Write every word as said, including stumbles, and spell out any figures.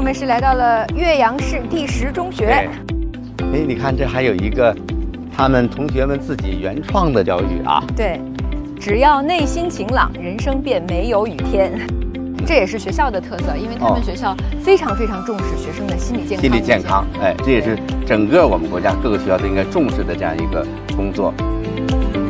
我们是来到了岳阳市第十中学。 哎，你看这还有一个他们同学们自己原创的教育啊。 对，只要内心晴朗，人生便没有雨天。这也是学校的特色，因为他们学校非常非常重视学生的心理健康。 心理健康，哎，这也是整个我们国家各个学校都应该重视的这样一个工作。